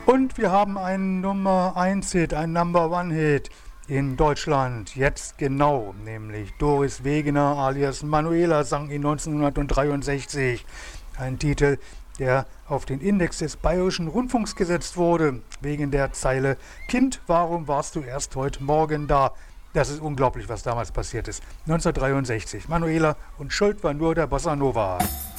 Und wir haben einen Nummer 1 Hit, einen Number 1 Hit in Deutschland. Jetzt genau, nämlich Doris Wegener alias Manuela sang ihn 1963. Ein Titel, der auf den Index des Bayerischen Rundfunks gesetzt wurde, wegen der Zeile „Kind, warum warst du erst heute Morgen da?" Das ist unglaublich, was damals passiert ist. 1963. Manuela und schuld war nur der Bossa Nova.